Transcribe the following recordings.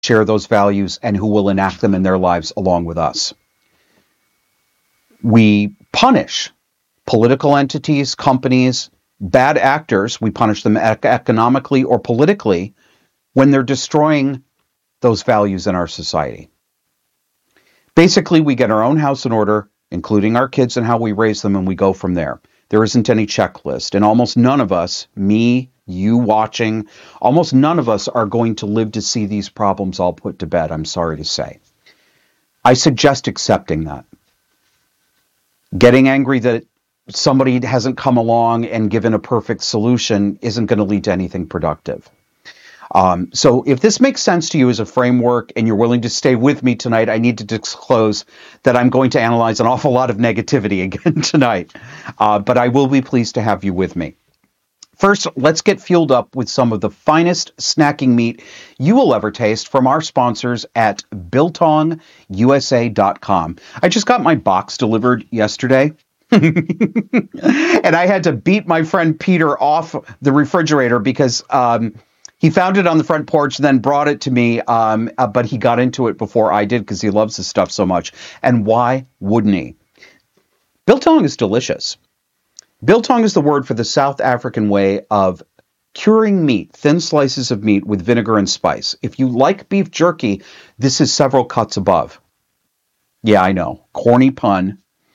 share those values and who will enact them in their lives along with us. We punish political entities, companies, bad actors. We punish them economically or politically when they're destroying those values in our society. Basically, we get our own house in order, including our kids and how we raise them, and we go from there. There isn't any checklist, and almost none of us, me, you watching, almost none of us are going to live to see these problems all put to bed, I'm sorry to say. I suggest accepting that. Getting angry that somebody hasn't come along and given a perfect solution isn't going to lead to anything productive. So if this makes sense to you as a framework and you're willing to stay with me tonight, I need to disclose that I'm going to analyze an awful lot of negativity again tonight. But I will be pleased to have you with me. First, let's get fueled up with some of the finest snacking meat you will ever taste from our sponsors at BiltongUSA.com. I just got my box delivered yesterday. And I had to beat my friend Peter off the refrigerator because he found it on the front porch, then brought it to me, but he got into it before I did because he loves this stuff so much. And why wouldn't he? Biltong is delicious. Biltong is the word for the South African way of curing meat, thin slices of meat with vinegar and spice. If you like beef jerky, this is several cuts above. Yeah, I know. Corny pun.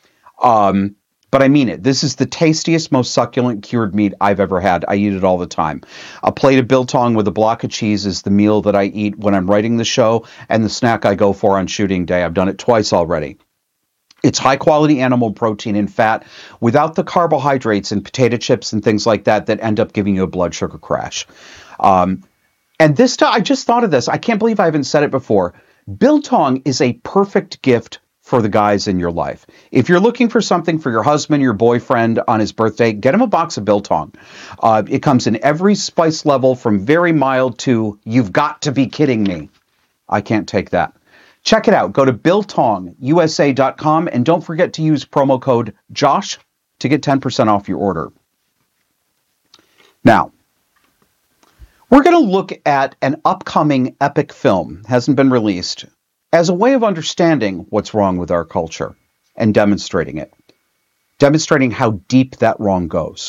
But I mean it. This is the tastiest, most succulent cured meat I've ever had. I eat it all the time. A plate of biltong with a block of cheese is the meal that I eat when I'm writing the show and the snack I go for on shooting day. I've done it twice already. It's high-quality animal protein and fat without the carbohydrates and potato chips and things like that that end up giving you a blood sugar crash. And this time, I just thought of this. I can't believe I haven't said it before. Biltong is a perfect gift for the guys in your life. If you're looking for something for your husband, your boyfriend on his birthday, get him a box of biltong. It comes in every spice level from very mild to you've got to be kidding me. I can't take that. Check it out. Go to BiltongUSA.com and don't forget to use promo code Josh to get 10% off your order. Now, we're going to look at an upcoming epic film, hasn't been released, as a way of understanding what's wrong with our culture and demonstrating it. Demonstrating how deep that wrong goes.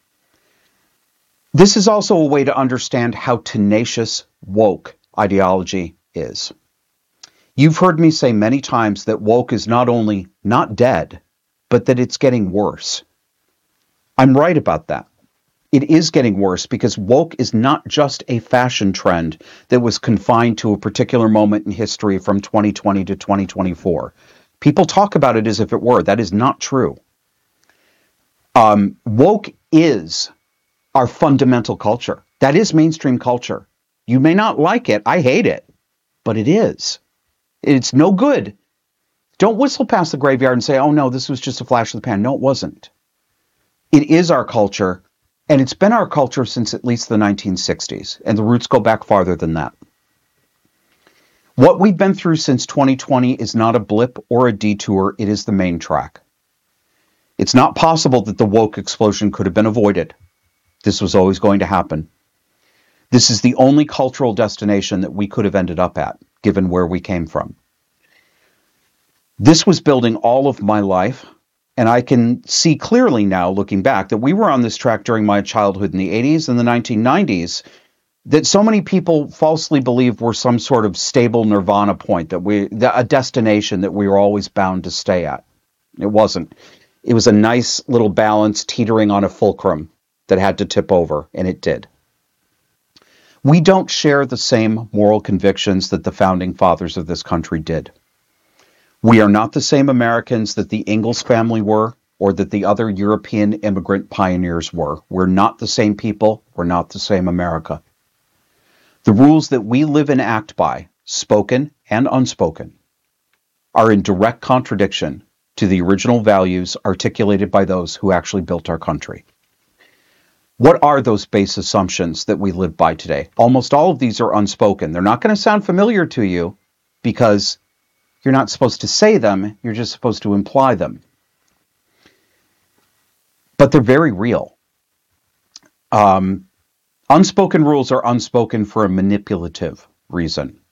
This is also a way to understand how tenacious woke ideology is. You've heard me say many times that woke is not only not dead, but that it's getting worse. I'm right about that. It is getting worse because woke is not just a fashion trend that was confined to a particular moment in history from 2020 to 2024. People talk about it as if it were. That is not true. Woke is our fundamental culture. That is mainstream culture. You may not like it. I hate it, but it is. It's no good. Don't whistle past the graveyard and say, oh no, this was just a flash of the pan. No, it wasn't. It is our culture, and it's been our culture since at least the 1960s, and the roots go back farther than that. What we've been through since 2020 is not a blip or a detour. It is the main track. It's not possible that the woke explosion could have been avoided. This was always going to happen. This is the only cultural destination that we could have ended up at, given where we came from. This was building all of my life, and I can see clearly now, looking back, that we were on this track during my childhood in the 80s and the 1990s, that so many people falsely believed were some sort of stable nirvana point, a destination that we were always bound to stay at. It wasn't. It was a nice little balance teetering on a fulcrum that had to tip over, and it did. We don't share the same moral convictions that the founding fathers of this country did. We are not the same Americans that the Ingalls family were or that the other European immigrant pioneers were. We're not the same people. We're not the same America. The rules that we live and act by, spoken and unspoken, are in direct contradiction to the original values articulated by those who actually built our country. What are those base assumptions that we live by today? Almost all of these are unspoken. They're not going to sound familiar to you because you're not supposed to say them. You're just supposed to imply them. But they're very real. Unspoken rules are unspoken for a manipulative reason.